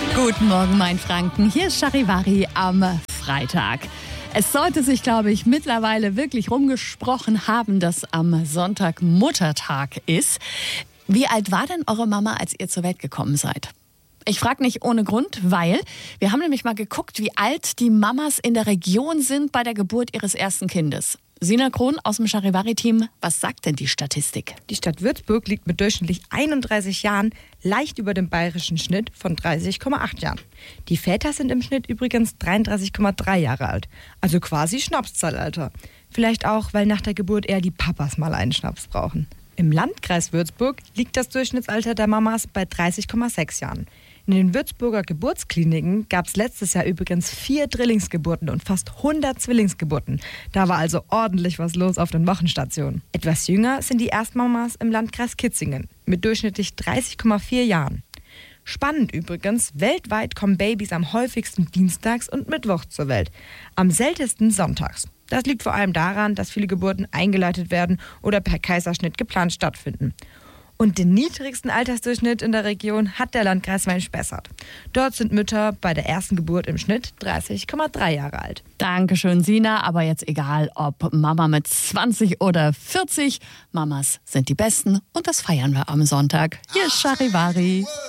Guten Morgen, mein Franken. Hier ist Charivari am Freitag. Es sollte sich, glaube ich, mittlerweile wirklich rumgesprochen haben, dass am Sonntag Muttertag ist. Wie alt war denn eure Mama, als ihr zur Welt gekommen seid? Ich frage nicht ohne Grund, weil wir haben nämlich mal geguckt, wie alt die Mamas in der Region sind bei der Geburt ihres ersten Kindes. Sina Krohn aus dem Charivari-Team, was sagt denn die Statistik? Die Stadt Würzburg liegt mit durchschnittlich 31 Jahren leicht über dem bayerischen Schnitt von 30,8 Jahren. Die Väter sind im Schnitt übrigens 33,3 Jahre alt, also quasi Schnapszeitalter. Vielleicht auch, weil nach der Geburt eher die Papas mal einen Schnaps brauchen. Im Landkreis Würzburg liegt das Durchschnittsalter der Mamas bei 30,6 Jahren. In den Würzburger Geburtskliniken gab es letztes Jahr übrigens 4 Drillingsgeburten und fast 100 Zwillingsgeburten. Da war also ordentlich was los auf den Wochenstationen. Etwas jünger sind die Erstmamas im Landkreis Kitzingen mit durchschnittlich 30,4 Jahren. Spannend übrigens, weltweit kommen Babys am häufigsten dienstags und mittwochs zur Welt, am seltensten sonntags. Das liegt vor allem daran, dass viele Geburten eingeleitet werden oder per Kaiserschnitt geplant stattfinden. Und den niedrigsten Altersdurchschnitt in der Region hat der Landkreis Main-Spessart. Dort sind Mütter bei der ersten Geburt im Schnitt 30,3 Jahre alt. Dankeschön, Sina. Aber jetzt egal, ob Mama mit 20 oder 40, Mamas sind die Besten und das feiern wir am Sonntag. Hier ist Charivari.